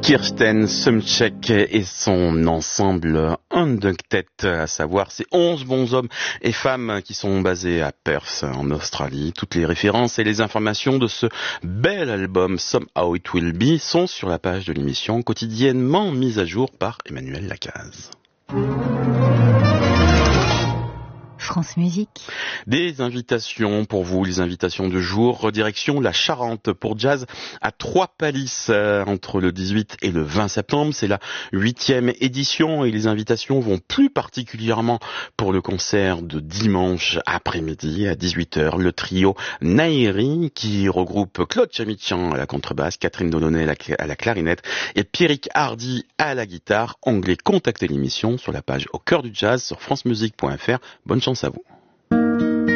Kirsten Sumchek et son ensemble Undunkted, à savoir ces 11 bons hommes et femmes qui sont basés à Perth, en Australie. Toutes les références et les informations de ce bel album Somehow It Will Be sont sur la page de l'émission, quotidiennement mise à jour par Emmanuel Lacaze. France Musique. Des invitations pour vous, les invitations de jour, direction la Charente pour jazz à Trois-Pallisses entre le 18 et le 20 septembre. C'est la 8e édition et les invitations vont plus particulièrement pour le concert de dimanche après-midi à 18h. Le trio Nairi qui regroupe Claude Chamichan à la contrebasse, Catherine Delaunay à la clarinette et Pierrick Hardy à la guitare. Onglet contacter l'émission sur la page Au cœur du jazz sur francemusique.fr. Bonne chance à vous.